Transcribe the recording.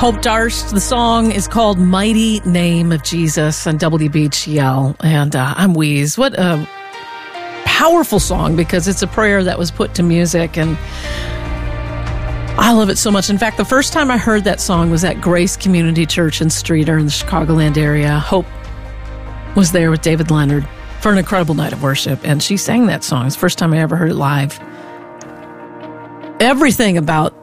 Hope Darst. The song is called Mighty Name of Jesus on WBGL. And I'm Wheeze. What a powerful song, because it's a prayer that was put to music. And I love it so much. In fact, the first time I heard that song was at Grace Community Church in Streeter in the Chicagoland area. Hope was there with David Leonard for an incredible night of worship. And she sang that song. It's the first time I ever heard it live. Everything about